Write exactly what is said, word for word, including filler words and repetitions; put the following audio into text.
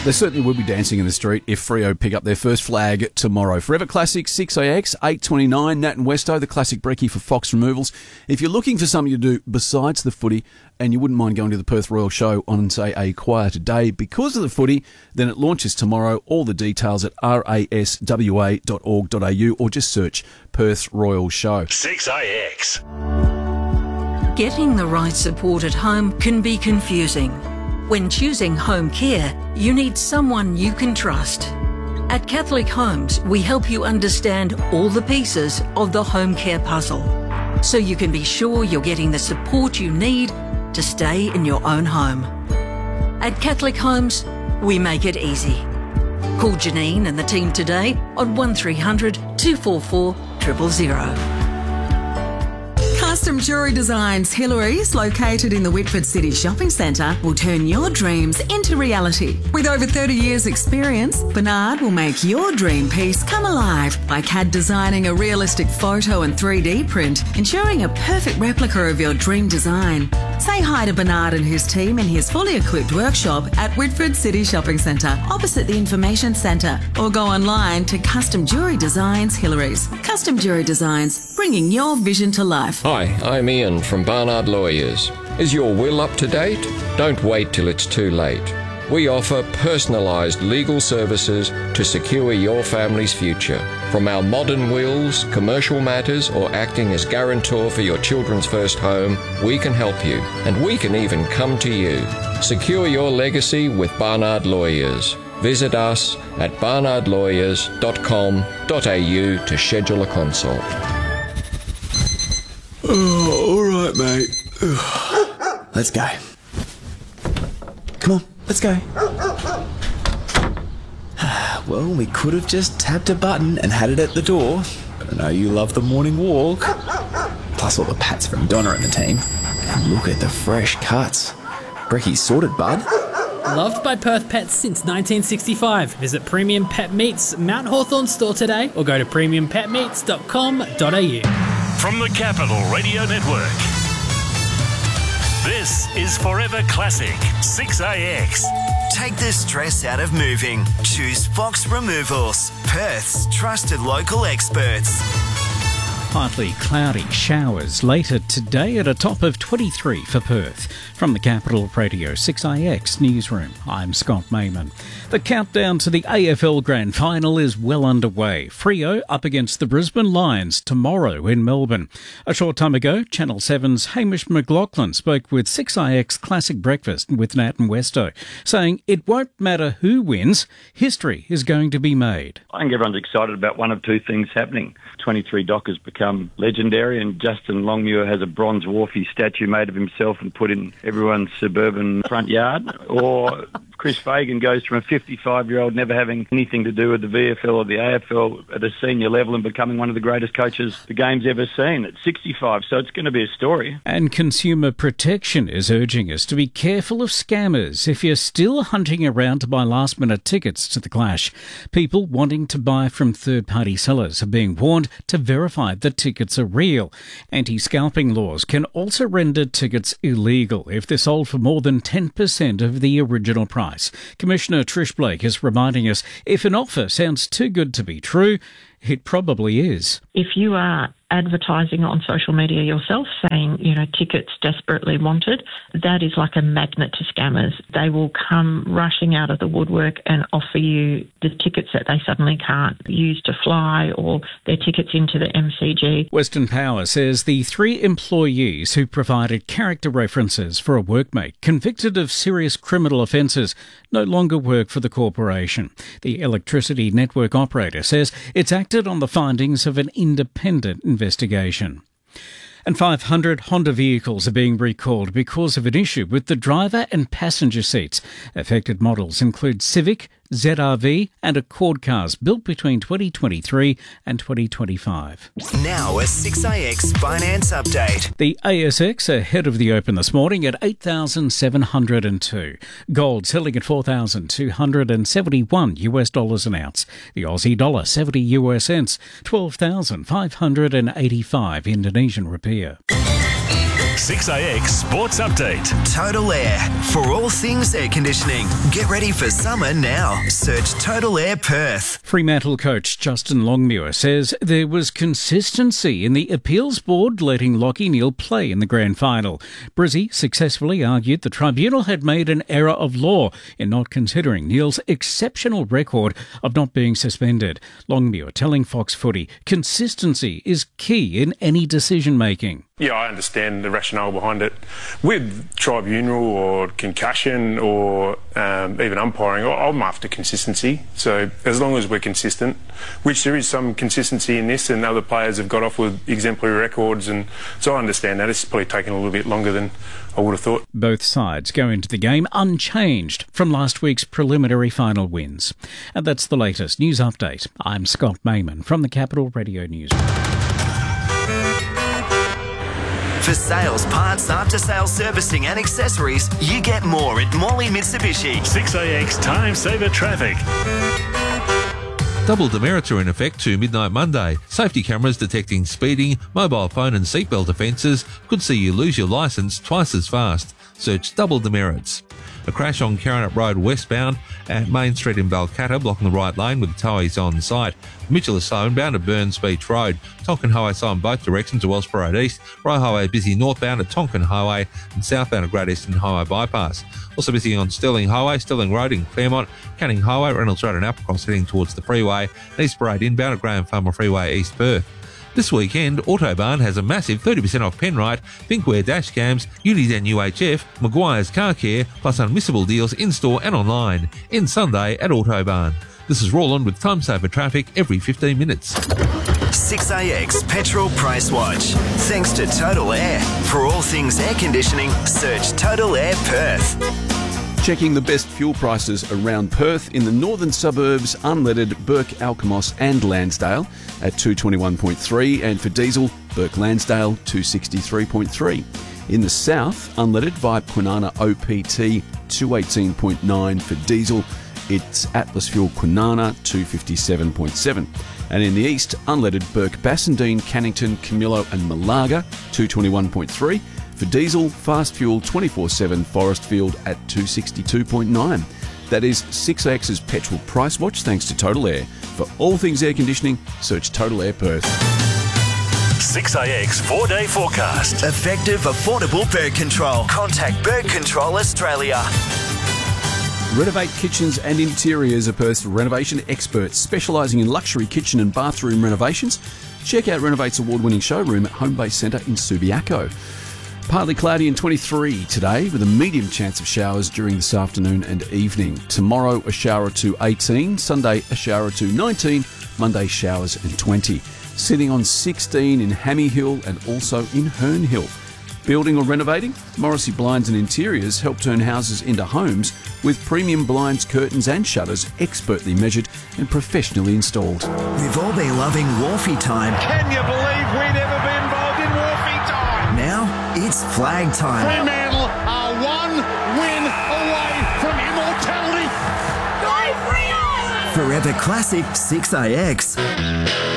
They certainly will be dancing in the street if Freo pick up their first flag tomorrow. Forever Classic six A X, eight twenty-nine, Nat and Westo, the classic brekkie for Fox Removals. If you're looking for something to do besides the footy and you wouldn't mind going to the Perth Royal Show on, say, a quieter day because of the footy, then it launches tomorrow. All the details at r a s w a dot org dot a u or just search Perth Royal Show. six A X. Getting the right support at home can be confusing. When choosing home care, you need someone you can trust. At Catholic Homes, we help you understand all the pieces of the home care puzzle, so you can be sure you're getting the support you need to stay in your own home. At Catholic Homes, we make it easy. Call Janine and the team today on one three hundred, two four four, zero zero zero. Custom Jewellery Designs Hillary's, located in the Whitford City Shopping Centre, will turn your dreams into reality. With over thirty years experience, Bernard will make your dream piece come alive by C A D designing a realistic photo and three D print, ensuring a perfect replica of your dream design. Say hi to Bernard and his team in his fully equipped workshop at Whitford City Shopping Centre, opposite the Information Centre, or go online to Custom Jewellery Designs Hillary's. Custom Jewellery Designs, bringing your vision to life. Hi, I'm Ian from Barnard Lawyers. Is your will up to date? Don't wait till it's too late. We offer personalised legal services to secure your family's future. From our modern wills, commercial matters, or acting as guarantor for your children's first home, we can help you, and we can even come to you. Secure your legacy with Barnard Lawyers. Visit us at barnard lawyers dot com dot a u to schedule a consult. Oh, all right, mate. Let's go. Come on, let's go. Well, we could have just tapped a button and had it at the door. But I know you love the morning walk. Plus all the pats from Donna and the team. And look at the fresh cuts. Brekkie's sorted, bud. Loved by Perth Pets since nineteen sixty-five. Visit Premium Pet Meats Mount Hawthorn store today or go to premium pet meats dot com dot a u. From the Capital Radio Network, this is Forever Classic six A X. Take the stress out of moving. Choose Fox Removals, Perth's trusted local experts. Partly cloudy showers later today at a top of twenty-three for Perth. From the Capital Radio six A X newsroom, I'm Scott Mayman. The countdown to the A F L Grand Final is well underway. Freo up against the Brisbane Lions tomorrow in Melbourne. A short time ago, Channel seven's Hamish McLaughlin spoke with six A X Classic Breakfast with Nat and Westo, saying it won't matter who wins, history is going to be made. I think everyone's excited about one of two things happening. twenty-three Dockers become legendary, and Justin Longmuir has a bronze wharfie statue made of himself and put in everyone's suburban front yard, or Chris Fagan goes from a fifty-five-year-old never having anything to do with the V F L or the A F L at a senior level and becoming one of the greatest coaches the game's ever seen at sixty-five, so it's going to be a story. And Consumer Protection is urging us to be careful of scammers if you're still hunting around to buy last-minute tickets to the Clash. People wanting to buy from third-party sellers are being warned to verify that tickets are real. Anti-scalping laws can also render tickets illegal if they're sold for more than ten percent of the original price. Commissioner Trish Blake is reminding us if an offer sounds too good to be true, it probably is. If you are advertising on social media yourself saying, you know, tickets desperately wanted, that is like a magnet to scammers. They will come rushing out of the woodwork and offer you the tickets that they suddenly can't use to fly, or their tickets into the M C G. Western Power says the three employees who provided character references for a workmate convicted of serious criminal offences no longer work for the corporation. The electricity network operator says it's acted on the findings of an independent investigation. And five hundred Honda vehicles are being recalled because of an issue with the driver and passenger seats. Affected models include Civic, Z R V and Accord cars built between twenty twenty-three and twenty twenty-five. Now a six A X finance update. The A S X ahead of the open this morning at eight thousand seven hundred two. Gold selling at four thousand two hundred seventy-one US dollars an ounce. The Aussie dollar seventy US cents, twelve thousand five hundred eighty-five Indonesian rupiah. six A X Sports Update. Total Air. For all things air conditioning. Get ready for summer now. Search Total Air Perth. Fremantle coach Justin Longmuir says there was consistency in the appeals board letting Lachie Neale play in the grand final. Brizzy successfully argued the tribunal had made an error of law in not considering Neale's exceptional record of not being suspended. Longmuir telling Fox Footy consistency is key in any decision making. Yeah, I understand the rationale behind it. With tribunal or concussion or um, even umpiring, I'm after consistency. So as long as we're consistent, which there is some consistency in this, and other players have got off with exemplary records, and so I understand that. It's probably taken a little bit longer than I would have thought. Both sides go into the game unchanged from last week's preliminary final wins. And that's the latest news update. I'm Scott Mayman from the Capital Radio News. For sales, parts, after-sales servicing and accessories, you get more at Morley Mitsubishi. six A X Time Saver Traffic. Double demerits are in effect to midnight Monday. Safety cameras detecting speeding, mobile phone and seatbelt offences could see you lose your licence twice as fast. Search double demerits. A crash on Karrinyup Road westbound at Main Street in Balcatta, blocking the right lane with towies on site. Mitchell is slowing bound at Burns Beach Road. Tonkin Highway slow in both directions to Wellsborough Road East. Roe Highway busy northbound at Tonkin Highway and southbound at Great Eastern Highway Bypass. Also busy on Stirling Highway, Stirling Road in Claremont, Canning Highway, Reynolds Road and Applecross heading towards the freeway. And East Parade inbound at Graham Farmer Freeway East Perth. This weekend, Autobarn has a massive thirty percent off Penrite, Thinkware dash cams, Uniden U H F, Maguire's Car Care, plus unmissable deals in-store and online. End Sunday at Autobarn. This is Roland with Time Saver Traffic every fifteen minutes. six A X Petrol Price Watch. Thanks to Total Air. For all things air conditioning, search Total Air Perth. Checking the best fuel prices around Perth in the northern suburbs, unleaded Burke, Alkimos and Lansdale at two twenty-one point three, and for diesel, Burke Lansdale two sixty-three point three. In the south, unleaded Vibe Kwinana O P T two eighteen point nine for diesel. It's Atlas Fuel Kwinana two fifty-seven point seven. And in the east, unleaded Burke Bassendean, Cannington, Camillo and Malaga two twenty-one point three. For diesel, Fast Fuel twenty-four seven Forestfield at two sixty-two point nine. That is six A X's Petrol Price Watch thanks to Total Air. For all things air conditioning, search Total Air Perth. six A X four-day forecast. Effective, affordable bird control. Contact Bird Control Australia. Renovate Kitchens and Interiors are Perth's renovation experts, specialising in luxury kitchen and bathroom renovations. Check out Renovate's award-winning showroom at Homebase Centre in Subiaco. Partly cloudy and twenty-three today, with a medium chance of showers during this afternoon and evening. Tomorrow, a shower or two, eighteen. Sunday, a shower or two, nineteen. Monday, showers and twenty. Sitting on sixteen in Hammy Hill and also in Herne Hill. Building or renovating? Morrissey Blinds and Interiors help turn houses into homes with premium blinds, curtains and shutters expertly measured and professionally installed. We've all been loving Wharfie time. Can you believe we'd ever been involved in Wharfie time? Now it's flag time. Fremantle are one win away from immortality. Go Freo! Forever Classic six A X.